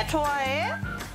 좋아해?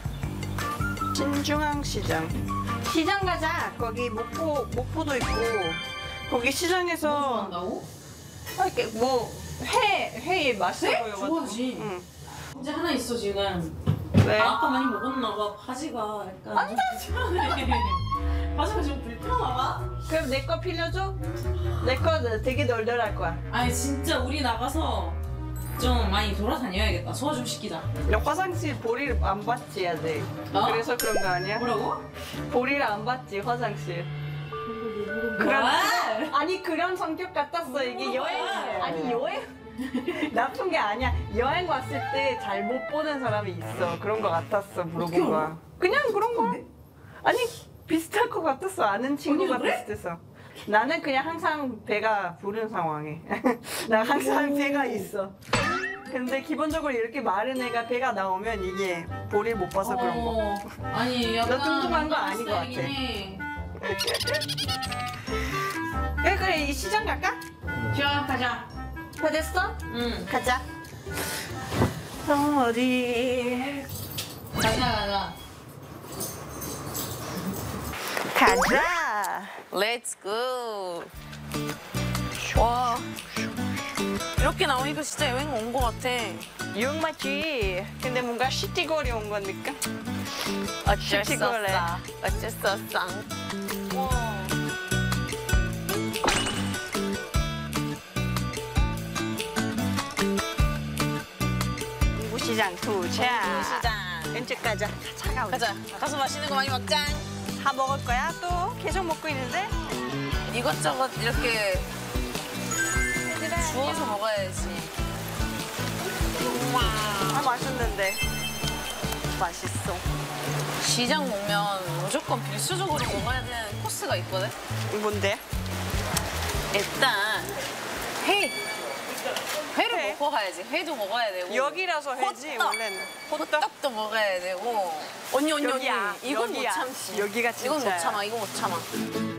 신중앙시장. 시장 가자. 거기 목포도 있고. 거기 시장에서 한다고? 이렇게 회 맛있어 회? 보여가지고. 좋아하지. 응. 이제 하나 있어 지금. 왜? 아까 많이 먹었나 봐. 바지가 약간 좀 불편해. 바지가 좀 불편하나 봐. 그럼 내 거 빌려줘? 내 거 되게 널널할 거야. 아니 진짜 우리 나가서 좀 많이 돌아다녀야겠다. 소화 좀 시키자. 야, 화장실 보리를 안 받지 아직. 어? 그래서 그런 거 아니야? 뭐라고? 보리를 안 받지 화장실. 뭐야? 아니 그런 성격 같았어. 이게 여행 아니 여행 나쁜 게 아니야. 여행 왔을 때 잘 못 보는 사람이 있어. 그런 거 같았어. 물어본 거야. 그냥 그런 거. 아니 비슷할 것 같았어. 아는 친구가 그래? 비슷해서. 나는 그냥 항상 배가 부른 상황에. 나 항상 배가 있어. 근데 기본적으로 이렇게 마른 애가 배가 나오면 이게 볼을 못 봐서 그런 거. 아니 약간 나 뚱뚱한 거 아닌 것 같아. 스타일이긴 해. 그래 이 시장 갈까? 좋아 가자. 다 됐어? 응. 가자. 어디? 가자. 가자. Let's go. 와, 이렇게 나오니까 진짜 여행 온 것 같아. 유흥 맞지? 근데 뭔가 시티거리 온 건 느낌? 어쩔 수 시골에. 없어. 어쩔 수 없어. 와. 시장 도착. 시장. 왼쪽 가자. 차가워. 가자. 가서 맛있는 거 많이 먹자. 다 먹을 거야? 또 계속 먹고 있는데? 이것저것 이렇게 주워서 먹어야지. 아 맛있는데. 맛있어. 시장 오면 무조건 필수적으로 먹어야 되는 코스가 있거든. 뭔데? 일단 회. 회를 회? 먹고 가야지. 회도 먹어야 되고. 여기라서 해지 호떡. 원래는. 호떡도 먹어야 되고. 언니. 여기야. 이건 여기야. 못 참지. 여기가 이건 못 진짜야. 참아. 이거 못 참아.